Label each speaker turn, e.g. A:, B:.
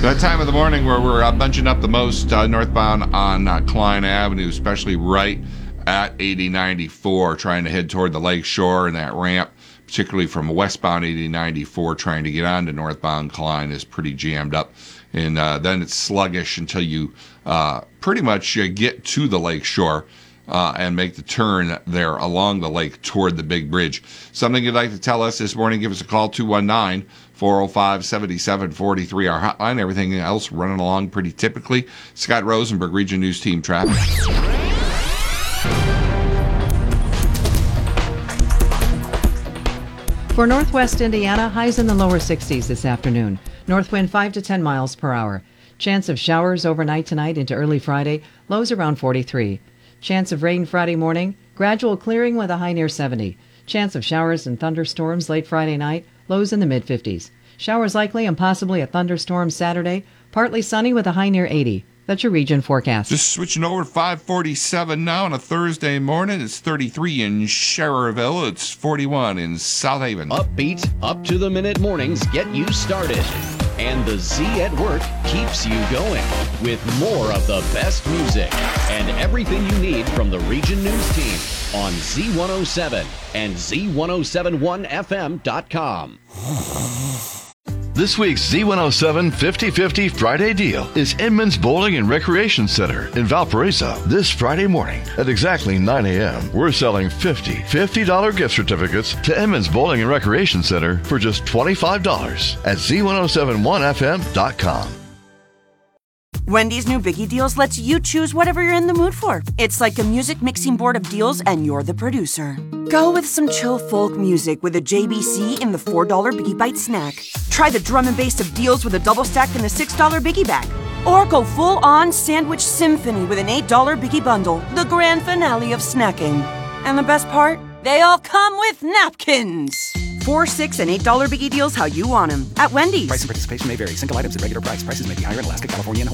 A: That time of the morning where we're bunching up the most northbound on Klein Avenue, especially right at 8094, trying to head toward the lake shore, and that ramp, particularly from westbound 8094, trying to get onto northbound Klein, is pretty jammed up. And then it's sluggish until you pretty much get to the lake shore and make the turn there along the lake toward the big bridge. Something you'd like to tell us this morning, give us a call, 219-405-7743, our hotline. Everything else running along pretty typically. Scott Rosenberg, Region News Team Traffic.
B: For northwest Indiana, highs in the lower 60s this afternoon. North wind 5 to 10 miles per hour. Chance of showers overnight tonight into early Friday, lows around 43. Chance of rain Friday morning, gradual clearing with a high near 70. Chance of showers and thunderstorms late Friday night, lows in the mid-50s. Showers likely and possibly a thunderstorm Saturday, partly sunny with a high near 80. That's your region forecast.
A: Just switching over to 547 now on a Thursday morning. It's 33 in Schererville. It's 41 in South Haven.
C: Upbeat, up-to-the-minute mornings get you started. And the Z at Work keeps you going with more of the best music and everything you need from the Region News Team on Z107 and Z1071FM.com.
D: This week's Z107 50/50 Friday deal is Inman's Bowling and Recreation Center in Valparaiso. This Friday morning at exactly 9 a.m., we're selling $50 gift certificates to Inman's Bowling and Recreation Center for just $25 at Z1071FM.com.
E: Wendy's new Biggie Deals lets you choose whatever you're in the mood for. It's like a music mixing board of deals, and you're the producer. Go with some chill folk music with a JBC in the $4 Biggie Bite snack. Try the drum and bass of deals with a double stack in the $6 Biggie Bag. Or go full-on sandwich symphony with an $8 Biggie Bundle, the grand finale of snacking. And the best part? They all come with napkins. $4, $6, and $8 Biggie Deals how you want them at Wendy's.
F: Price and participation may vary. Single items at regular price. Prices may be higher in Alaska, California, and